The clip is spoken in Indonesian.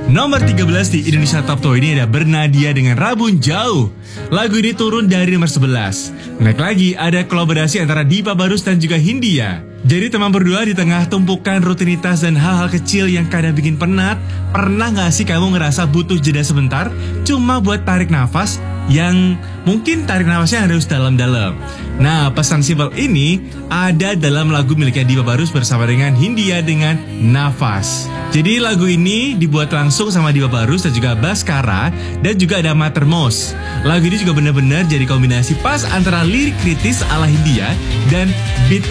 Nomor 13 di Indonesia Top 20 ini ada Bernadia dengan Rabun Jauh. Lagu ini turun dari nomor 11. Naik lagi ada kolaborasi antara Dipa Barus dan juga Hindia. Jadi teman berdua di tengah tumpukan rutinitas dan hal-hal kecil yang kadang bikin penat, pernah gak sih kamu ngerasa butuh jeda sebentar cuma buat tarik nafas yang mungkin tarik nafasnya harus dalam-dalam? Nah, pesan simpel ini ada dalam lagu miliknya Dipa Barus bersama dengan Hindia dengan Nafas. Jadi lagu ini dibuat langsung sama Dipa Barus dan juga Baskara dan juga ada Matermos. Lagu ini juga benar-benar jadi kombinasi pas antara lirik kritis ala Hindia dan beat